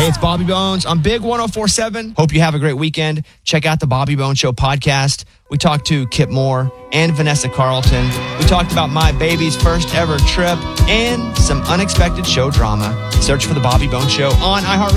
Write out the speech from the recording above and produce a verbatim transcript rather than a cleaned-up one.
Hey, it's Bobby Bones on Big one oh four point seven. Hope you have a great weekend. Check out the Bobby Bones Show podcast. We talked to Kip Moore and Vanessa Carlton. We talked about my baby's first ever trip and some unexpected show drama. Search for the Bobby Bones Show on iHeartRadio.